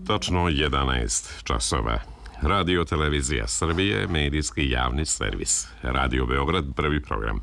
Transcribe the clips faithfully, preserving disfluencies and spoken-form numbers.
Točno jedanaest časova. Radio Televizija Srbije, medijski javni servis. Radio Beograd, prvi program.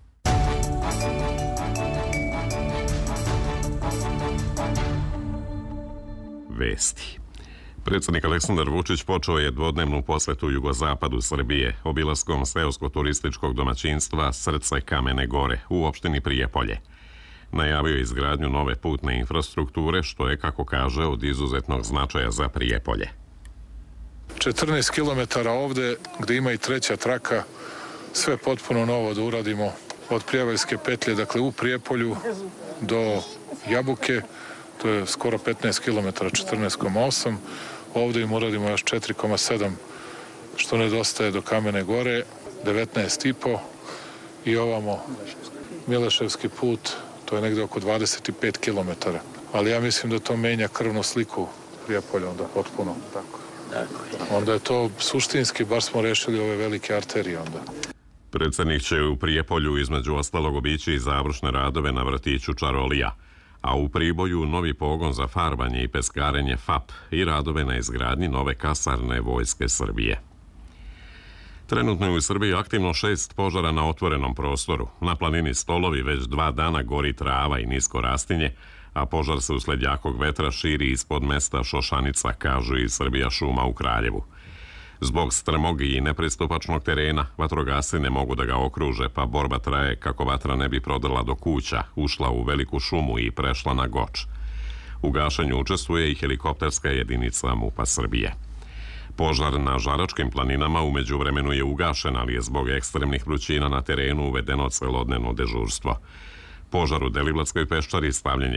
Vesti. Predsjednik Aleksandar Vučić počeo je dvodnevnu posjetu jugozapadu Srbije obilaskom seosko-turističkog domaćinstva Srce Kamene Gore u opštini Prijepolje. Najavio je izgradnju nove putne infrastrukture, što je, kako kaže, od izuzetnog značaja za Prijepolje. četrnaest kilometara ovde, gde ima i treća traka, sve potpuno novo da uradimo od Prijevaljske petlje, dakle u Prijepolju do Jabuke, to je skoro petnaest kilometara, četrnaest zarez osam. Ovde im uradimo još četiri zarez sedam, što nedostaje do Kamene Gore, devetnaest zarez pet i ovamo Mileševski put, to je negde oko dvadeset pet kilometara. Ali ja mislim da to menja krvnu sliku Prijepolja onda potpuno. Tako. Onda je to suštinski, bar smo rešili ove velike arterije onda. Predsjednik će u Prijepolju između ostalog obići i završne radove na vrtiću Čarolija, a u Priboju novi pogon za farbanje i peskarenje F A P i radove na izgradnji nove kasarne Vojske Srbije. Trenutno je u Srbiji aktivno šest požara na otvorenom prostoru. Na planini Stolovi već dva dana gori trava i nisko rastinje, a požar se usled jakog vetra širi ispod mesta Šošanica, kažu iz Srbija šuma u Kraljevu. Zbog strmog i nepristupačnog terena, vatrogasci ne mogu da ga okruže, pa borba traje kako vatra ne bi prodrla do kuća, ušla u veliku šumu i prešla na Goč. U gašenju učestvuje i helikopterska jedinica MUP-a Srbije. Požar na Žaračkim planinama u međuvremenu je ugašen, ali je zbog ekstremnih vrućina na terenu uvedeno celodnevno dežurstvo. Požar u Deliblatskoj peščari stavljen je